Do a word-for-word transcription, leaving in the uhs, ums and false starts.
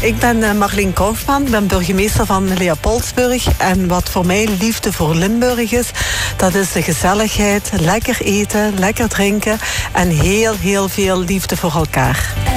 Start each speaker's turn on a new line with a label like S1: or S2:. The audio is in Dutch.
S1: Ik ben uh, Marleen Kaufman, ik ben burgemeester van Leopoldsburg. En wat voor mij liefde voor Limburg is, dat is de gezelligheid, lekker eten, lekker drinken en heel, heel veel liefde voor elkaar.